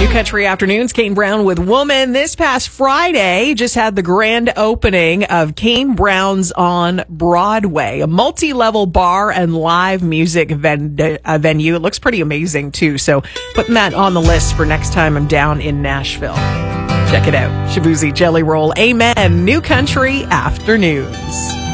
New Country Afternoons, Kane Brown with Woman. This past Friday just had the grand opening of Kane Brown's on Broadway, a multi-level bar and live music venue. It looks pretty amazing, too. So putting that on the list for next time I'm down in Nashville. Check it out. Shabuzi Jelly Roll. Amen. New Country Afternoons.